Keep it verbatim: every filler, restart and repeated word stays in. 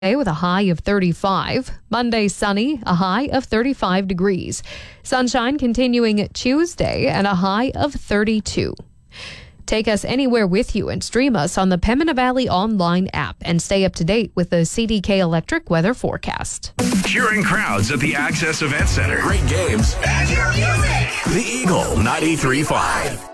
with a high of thirty-five. Monday, sunny, a high of thirty-five degrees. Sunshine continuing Tuesday and a high of thirty-two. Take us anywhere with you and stream us on the Pembina Valley online app and stay up to date with the C D K Electric weather forecast. Cheering crowds at the Access Event Center. Great games. And your music. The Eagle ninety-three point five.